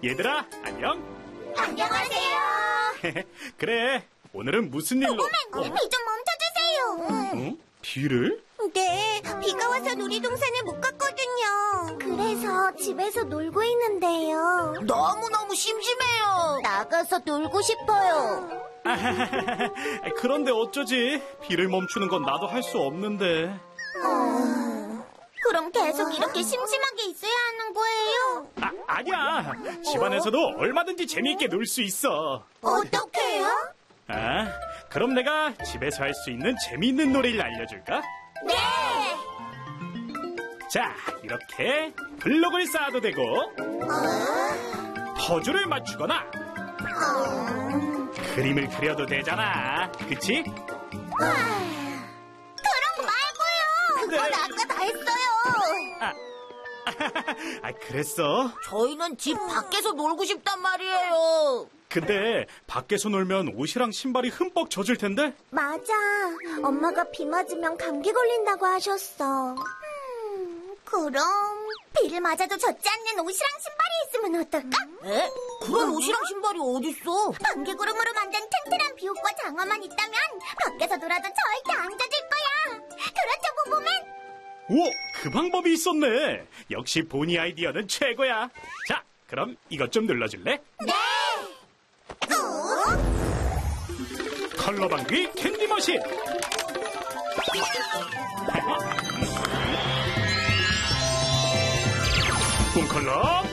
얘들아, 안녕. 안녕하세요. 그래, 오늘은 무슨 일로? 비 좀 멈춰주세요. 비를? 네, 비가 와서 놀이동산에 못 갔거든요. 그래서 집에서 놀고 있는데요. 너무너무 심심해요. 나가서 놀고 싶어요. 그런데 어쩌지? 비를 멈추는 건 나도 할 수 없는데. 그럼 계속 이렇게 심심하게 있어야 하는 거예요? 아니야. 집안에서도 얼마든지 재미있게 놀 수 있어. 어떡해요? 그럼 내가 집에서 할 수 있는 재미있는 놀이를 알려줄까? 네! 자, 이렇게 블록을 쌓아도 되고, 퍼즐을 맞추거나, 그림을 그려도 되잖아. 그치? 그런 거 말고요. 그건 네. 아까 다 했어요. 그랬어? 저희는 집 밖에서 놀고 싶단 말이에요. 근데 밖에서 놀면 옷이랑 신발이 흠뻑 젖을 텐데? 맞아. 엄마가 비 맞으면 감기 걸린다고 하셨어. 그럼 비를 맞아도 젖지 않는 옷이랑 신발이 있으면 어떨까? 에? 그런 옷이랑 신발이 어딨어? 방개구름으로 만든 튼튼한 비옷과 장화만 있다면 밖에서 놀아도 절대 안 젖을 거야. 그렇죠, 보보맨? 오, 그 방법이 있었네. 역시 보니 아이디어는 최고야. 자, 그럼 이것 좀 눌러줄래? 네. 컬러 방귀 캔디 머신. 봄 컬러